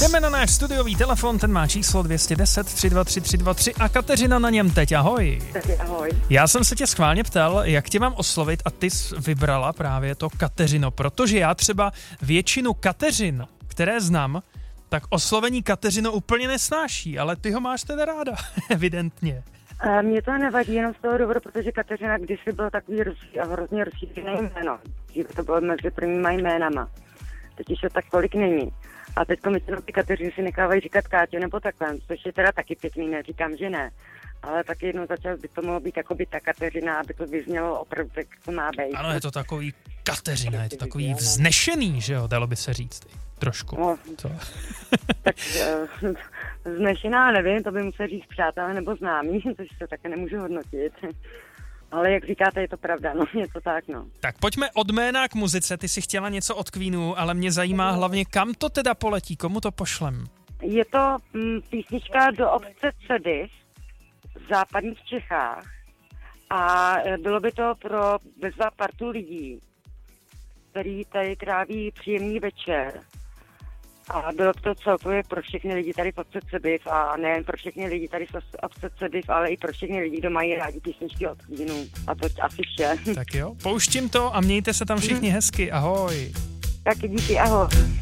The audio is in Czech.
Jdeme na náš studiový telefon, ten má číslo 210 323 323 a Kateřina na něm teď. Ahoj. Ahoj. Já jsem se tě schválně ptal, jak tě mám oslovit a ty jsi vybrala právě to Kateřino, protože já třeba většinu Kateřin, které znám, tak oslovení Kateřino úplně nesnáší, ale ty ho máš teda ráda, evidentně. Mně to nevadí jenom z toho důvodu, protože Kateřina kdysi bylo takový hrozně rozšířené jméno. To bylo mezi prvníma jménama. Teď už to tak tolik není. A teď mi ty Kateřiny si nechávají říkat Káťo nebo takhle, což je teda taky pěkný, neříkám, že ne. Ale taky jednou za čas by to mohlo být jakoby ta Kateřina, aby to vyznělo opravdu, jak to má být. Ano, je to takový Kateřina, je to takový vznešený, že jo, dalo by se říct. Trošku. No, tak vznešená, nevím, to by musel říct přátelé nebo známí, což se také nemůžu hodnotit. Ale jak říkáte, je to pravda, no, je to tak, no. Tak pojďme od jména k muzice, ty si chtěla něco od Queenu, ale mě zajímá hlavně, kam to teda poletí, komu to pošlem? Je to písnička do obce Cedys v západních Čechách a bylo by to pro bezva partu lidí, který tady tráví příjemný večer. A bylo to celkově pro všechny lidi tady v obce Cebiv a nejen pro všechny lidi tady v obce Cebiv, ale i pro všechny lidi, kdo mají rádi písničky od Queenu. A to asi vše. Tak jo, pouštím to a mějte se tam všichni hezky, ahoj. Tak díky, ahoj.